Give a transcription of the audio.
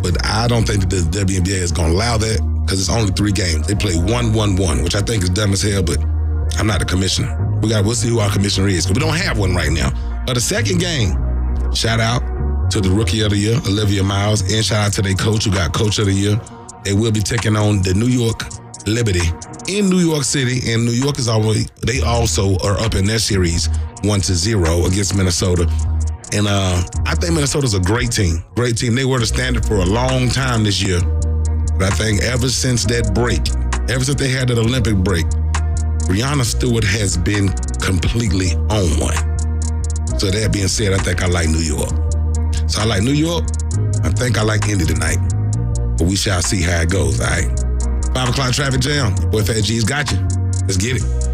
But I don't think that the WNBA is going to allow that because it's only 3 games. They play 1-1-1, which I think is dumb as hell, but I'm not the commissioner. We'll see who our commissioner is because we don't have one right now. But the second game, shout out to the Rookie of the Year, Olivia Miles, and shout out to their coach who got Coach of the Year. They will be taking on the New York Liberty in New York City, and New York they also are up in their series 1-0 against Minnesota. And I think Minnesota's a great team. Great team. They were the standard for a long time this year. But I think ever since that break, ever since they had that Olympic break, Breanna Stewart has been completely on one. So that being said, I think I like New York. So I like New York. I think I like Indy tonight. But we shall see how it goes, all right? 5 o'clock traffic jam. Your boy Fat G's got you. Let's get it.